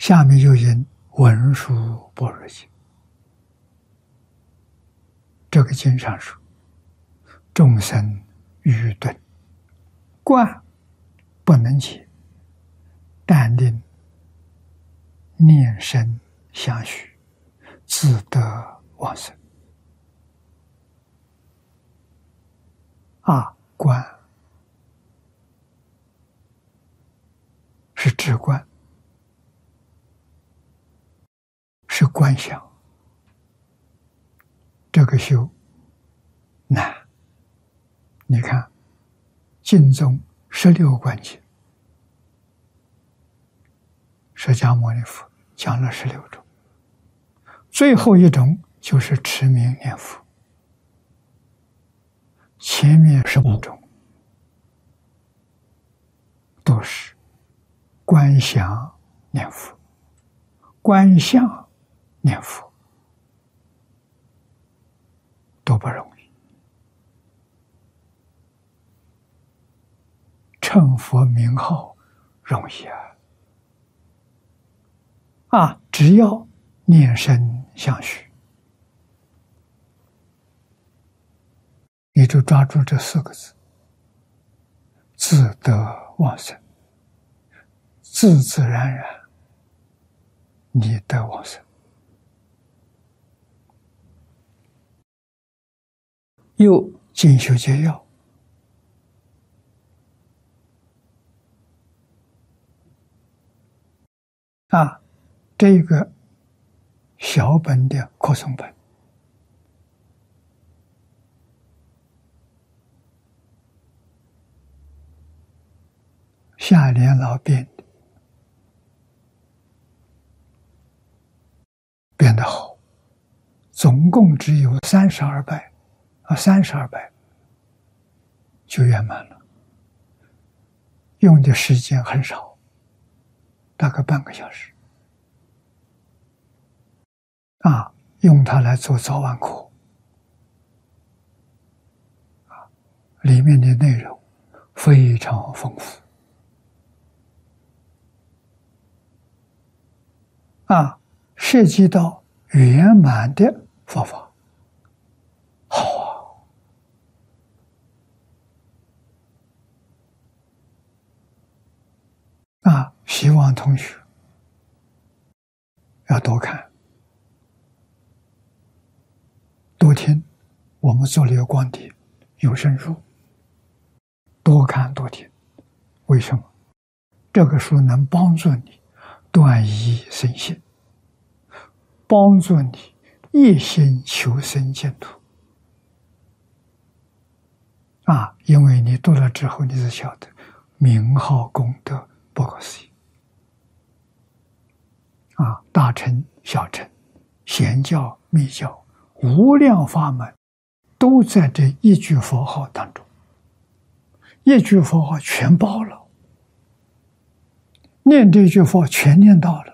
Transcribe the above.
下面就引文殊般若经。这个经上说：众生愚钝，观不能解，但令念身相续，自得往生。观是直观，是观想。这个修难。你看经中16观经，释迦牟尼佛讲了16种，最后一种就是持名念佛，前面15种都是观想念佛，观相念佛，都不容易。称佛名号容易只要念身相续，你就抓住这4个字，自得往生，自自然然你得往生。又进修戒要，这个小本的扩充本，夏莲老编的，编得好，总共只有32拜，32拜就圆满了，用的时间很少，大概半个小时。用它来做早晚课，里面的内容非常丰富，涉及到圆满的佛法，好希望同学要多看多听。我们做了一个光碟有声书，多看多听。为什么？这个书能帮助你断疑生信，帮助你一心求生净土。因为你读了之后，你就晓得名号功德不可思议。大乘小乘、显教密教，无量法门都在这一句佛号当中，一句佛号全包了，念这句佛全念到了，